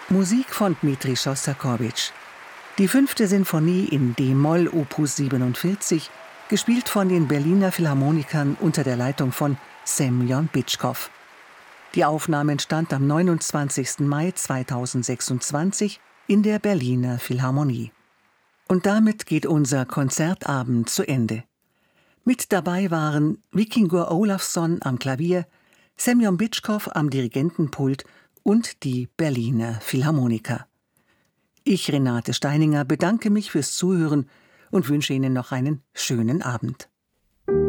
Musik von Dmitri Schostakowitsch. Die 5. Sinfonie in d-Moll Opus 47, gespielt von den Berliner Philharmonikern unter der Leitung von Semjon Bitschkow. Die Aufnahme entstand am 29. Mai 2026 in der Berliner Philharmonie. Und damit geht unser Konzertabend zu Ende. Mit dabei waren Víkingur Ólafsson am Klavier, Semjon Bitschkow am Dirigentenpult und die Berliner Philharmoniker. Ich, Renate Steininger, bedanke mich fürs Zuhören und wünsche Ihnen noch einen schönen Abend.